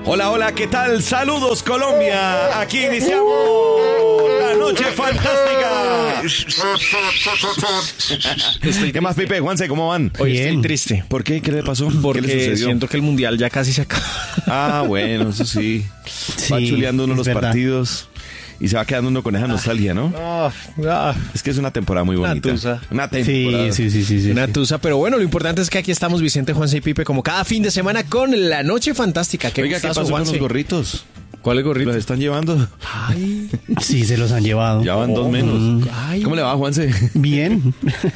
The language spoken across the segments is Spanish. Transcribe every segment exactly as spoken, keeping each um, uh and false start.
Hola, hola, ¿qué tal? Saludos, Colombia. Aquí iniciamos la noche fantástica. ¿Qué más, Pipe? Juanse, ¿cómo van? Hoy Bien. Estoy triste. ¿Por qué? ¿Qué le pasó? Porque ¿Qué le sucedió? siento que el mundial ya casi se acaba. Ah, bueno, eso sí. Sí, Va chuleando uno los verdad. partidos y se va quedando uno con esa nostalgia, ¿no? Ah, ah, Es que es una temporada muy bonita. Una tusa. Una temporada. Sí, sí, sí, sí, sí. una sí. tusa, pero bueno, lo importante es que aquí estamos Vicente, Juanse y Pipe como cada fin de semana con la noche fantástica. ¿Qué Oiga, ¿qué gustazo, pasó con Juanse? los gorritos? ¿Cuáles gorritos? ¿Los están llevando? Ay, Sí, se los han llevado. Ya van dos menos. ay. ¿Cómo le va, Juanse? Bien.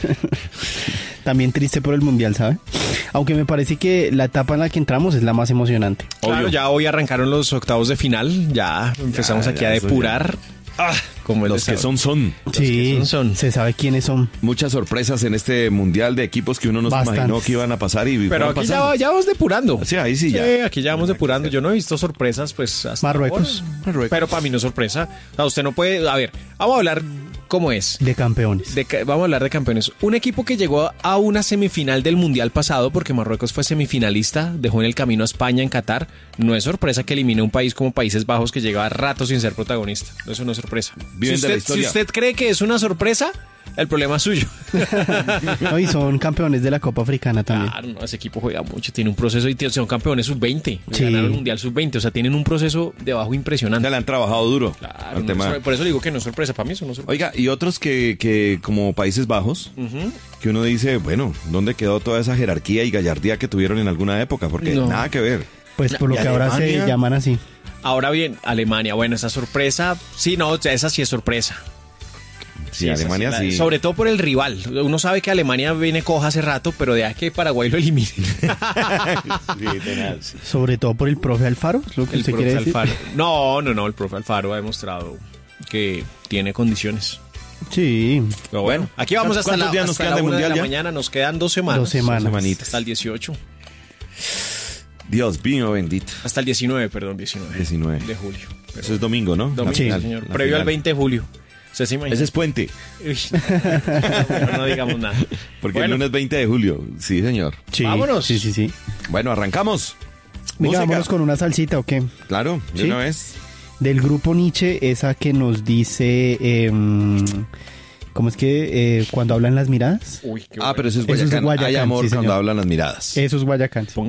También triste por el mundial, ¿sabe? Aunque me parece que la etapa en la que entramos es la más emocionante. Claro, Obvio. ya hoy arrancaron los octavos de final, ya empezamos Ya, aquí ya, a eso depurar. Ah, como el Los que de son, son. Sí, son, son. se sabe quiénes son. Muchas sorpresas en este mundial de equipos que uno no se Bastantes. imaginó que iban a pasar y Pero fueron aquí ya, pasando. ya vamos depurando. Sí, ahí sí ya. Sí, aquí ya vamos depurando. Yo no he visto sorpresas, pues hasta Marruecos. ahora. Marruecos. Pero para mí no es sorpresa. O sea, usted no puede. A ver, vamos a hablar cómo es. De campeones. De ca- vamos a hablar de campeones. Un equipo que llegó a una semifinal del mundial pasado, porque Marruecos fue semifinalista, dejó en el camino a España en Qatar. No es sorpresa que elimine un país como Países Bajos que lleva rato sin ser protagonista. Eso no es sorpresa. Viven si, de la usted, historia. si usted cree que es una sorpresa, el problema es suyo. No, y son campeones de la Copa Africana también. Claro, no, ese equipo juega mucho, tiene un proceso y tiene- son campeones sub veinte. Sí. Ganaron el mundial sub veinte, o sea, tienen un proceso de abajo impresionante. Ya le han trabajado duro Claro, al no tema. es- por eso le digo que no es sorpresa, para mí eso no es sorpresa. Oiga, y otros que, que como Países Bajos, Ujú. que uno dice, bueno, ¿dónde quedó toda esa jerarquía y gallardía que tuvieron en alguna época? Porque No. nada que ver. Pues por lo ¿Y que ahora Alemania? se llaman así. Ahora bien, Alemania, bueno, esa sorpresa, sí, no, esa sí es sorpresa. Sí, esa Alemania la- sí. Sobre todo por el rival. Uno sabe que Alemania viene coja hace rato, pero de ahí que Paraguay lo elimine. Sí, tenaz. Sobre todo por el profe Alfaro, es lo que El usted profe quiere decir. Alfaro. No, no, no, el profe Alfaro ha demostrado que tiene condiciones. Sí, Pero bueno, aquí vamos hasta ¿Cuántos la, días nos hasta quedan la de una de mundial la ya? mañana. Nos quedan dos semanas. dos semanas. semanitas. Hasta el dieciocho. Dios mío bendito. Hasta el diecinueve, perdón, diecinueve. diecinueve. De julio. Pero- Eso es domingo, ¿no? Domingo, La final, señor. la Previo al final. veinte de julio. ¿Usted se imagina? Ese es puente, Uy, no, no digamos nada. porque Bueno, el lunes veinte de julio. Sí, señor. sí. Vámonos. Sí, sí, sí. Bueno, arrancamos. Venga, Música. vámonos con una salsita, ¿o qué? Claro, de ¿Sí? una vez. Del grupo Nietzsche, esa que nos dice... em, ¿cómo es que eh, cuando hablan las miradas? Uy, qué Ah, pero eso es Eso es Guayacán. Guayacán, Hay amor sí, cuando señor. hablan las miradas. Eso es Guayacán. Ponga